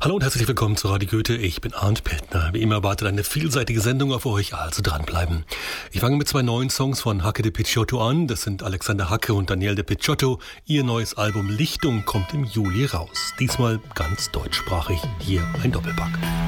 Hallo und herzlich willkommen zu Radio Goethe. Ich bin Arndt Peltner. Wie immer wartet eine vielseitige Sendung auf euch, also dranbleiben. Ich fange mit 2 neuen Songs von Hacke de Picciotto an. Das sind Alexander Hacke und Daniel de Picciotto. Ihr neues Album Lichtung kommt im Juli raus. Diesmal ganz deutschsprachig. Hier ein Doppelpack.